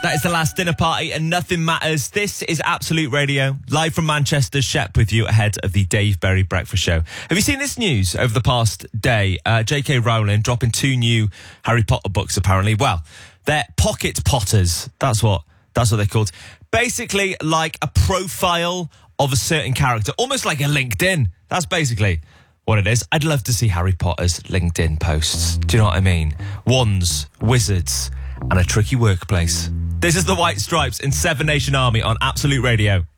That is The Last Dinner Party and Nothing Matters. This is Absolute Radio, live from Manchester. Shep with you ahead of the Dave Berry Breakfast Show. Have you seen this news over the past day? J.K. Rowling dropping 2 new Harry Potter books, apparently. Well, they're pocket potters. That's what they're called. Basically like a profile of a certain character, almost like a LinkedIn. That's basically what it is. I'd love to see Harry Potter's LinkedIn posts. Do you know what I mean? Wands, wizards, and a tricky workplace. This is the White Stripes in Seven Nation Army on Absolute Radio.